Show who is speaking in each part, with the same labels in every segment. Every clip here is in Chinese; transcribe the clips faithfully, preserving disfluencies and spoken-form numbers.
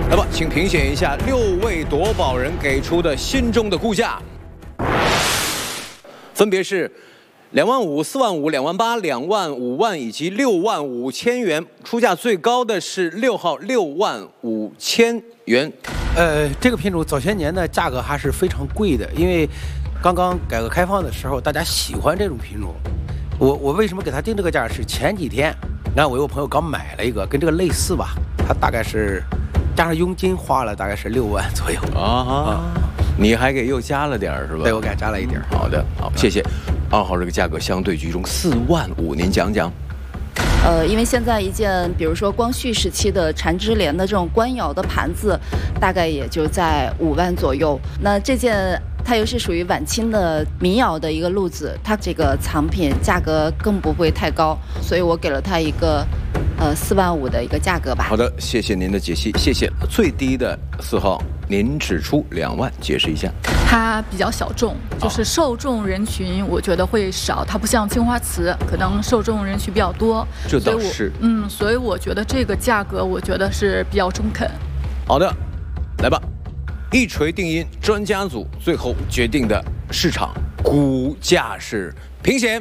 Speaker 1: 那么，请评选一下六位夺宝人给出的心中的估价，分别是两万五、四万五、两万八、两万五万以及六万五千元。出价最高的是六号六万五千元。
Speaker 2: 呃，这个品种早些年的价格还是非常贵的，因为刚刚改革开放的时候，大家喜欢这种品种。我我为什么给他定这个价？是前几天，然后我有朋友刚买了一个跟这个类似吧，他大概是。加上佣金花了大概是六万左右
Speaker 1: 啊啊！你还给又加了点是吧？
Speaker 2: 对，我给他加了一点。
Speaker 1: 好的，好，谢谢。二号这个价格相对居中，四万五，您讲讲。
Speaker 3: 呃，因为现在一件，比如说光绪时期的缠枝莲的这种官窑的盘子，大概也就在五万左右。那这件它又是属于晚清的民窑的一个路子，它这个藏品价格更不会太高，所以我给了它一个。呃，四万五的一个价格吧。
Speaker 1: 好的，谢谢您的解析，谢谢。最低的四号，您指出两万，解释一下。
Speaker 4: 它比较小众，就是受众人群我觉得会少，它不像青花瓷，可能受众人群比较多。
Speaker 1: 这倒是。
Speaker 4: 嗯，所以我觉得这个价格，我觉得是比较中肯。
Speaker 1: 好的，来吧，一锤定音，专家组最后决定的市场估价是评选。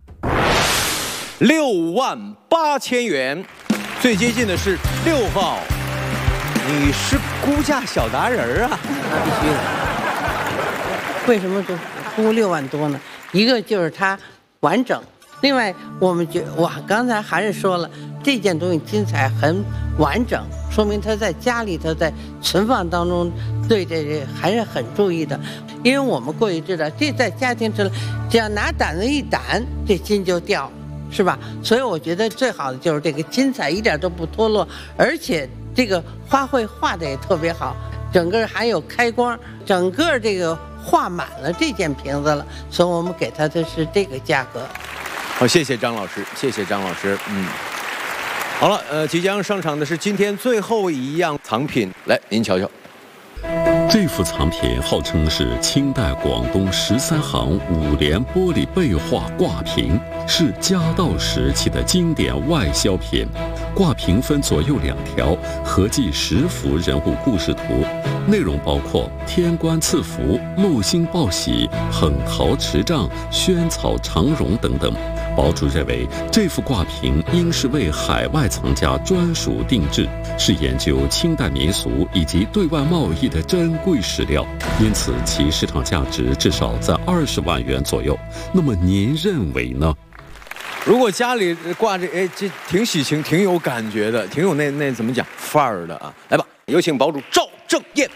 Speaker 1: 六万八千元，最接近的是六号。你是估价小达人啊？
Speaker 5: 必须的。为什么就估六万多呢？一个就是它完整，另外我们觉我刚才还是说了，这件东西金彩很完整，说明他在家里头在存放当中对这这还是很注意的。因为我们过去知道，这在家庭之只要拿掸子一掸，这金就掉了。是吧？所以我觉得最好的就是这个金彩一点都不脱落，而且这个花卉画的也特别好，整个还有开光，整个这个画满了这件瓶子了，所以我们给它的是这个价格。
Speaker 1: 好，谢谢张老师，谢谢张老师。嗯，好了，呃，即将上场的是今天最后一样藏品，来，您瞧瞧。
Speaker 6: 这幅藏品号称是清代广东十三行五联玻璃背画挂屏，是嘉道时期的经典外销品。挂屏分左右两条，合计十幅人物故事图，内容包括天官赐福、禄星报喜、捧桃持杖、萱草长荣等等。堡主认为，这幅挂屏应是为海外藏家专属定制，是研究清代民俗以及对外贸易的珍贵史料，因此其市场价值至少在二十万元左右。那么您认为呢？
Speaker 1: 如果家里挂着，哎，这挺喜庆，挺有感觉的，挺有那那怎么讲范儿的啊！来吧，有请堡主赵正燕。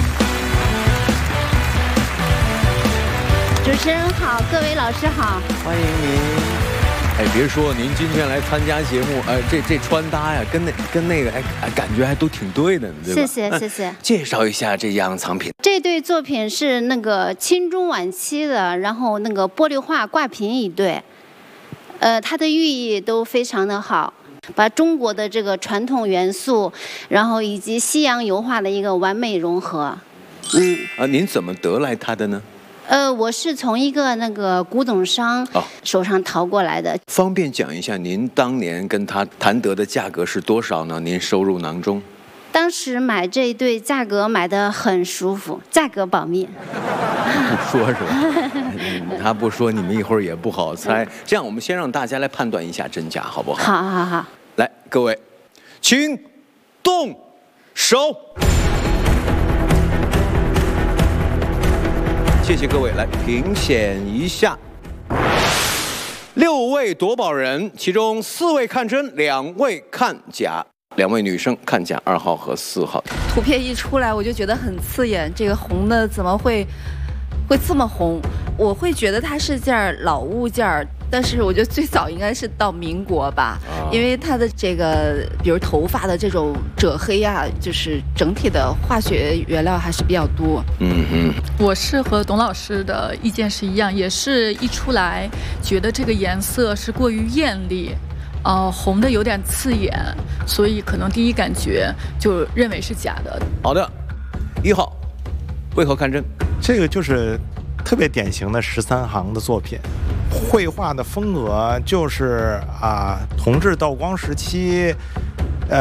Speaker 7: 主持人好，各位老师好，
Speaker 1: 欢迎您。哎，别说您今天来参加节目，哎，这这穿搭呀，跟那跟那个哎，感觉还都挺对的，对吧？
Speaker 7: 谢谢谢谢。
Speaker 1: 介绍一下这样藏品。
Speaker 7: 这对作品是那个清中晚期的，然后那个玻璃画挂屏一对，呃，它的寓意都非常的好，把中国的这个传统元素，然后以及西洋油画的一个完美融合。嗯。
Speaker 1: 啊，您怎么得来它的呢？
Speaker 7: 呃，我是从一个那个古董商手上淘过来的。
Speaker 1: 方便讲一下您当年跟他谈得的价格是多少呢？您收入囊中？
Speaker 7: 当时买这一对价格买得很舒服，价格保密。
Speaker 1: 不说是吧？他不说，你们一会儿也不好猜。这样，我们先让大家来判断一下真假，好不好？
Speaker 7: 好好好。
Speaker 1: 来，各位，请动手。谢谢各位，来评选一下六位夺宝人，其中四位看真，两位看假，两位女生看假，二号和四号。
Speaker 3: 图片一出来，我就觉得很刺眼，这个红的怎么会会这么红？我会觉得它是件老物件，但是我觉得最早应该是到民国吧，啊、因为它的这个，比如头发的这种赭黑啊，就是整体的化学原料还是比较多。
Speaker 1: 嗯嗯，
Speaker 4: 我是和董老师的意见是一样，也是一出来觉得这个颜色是过于艳丽。呃，红的有点刺眼，所以可能第一感觉就认为是假的。
Speaker 1: 好的，一号，为何看真？
Speaker 8: 这个就是特别典型的十三行的作品，绘画的风格就是啊，同治道光时期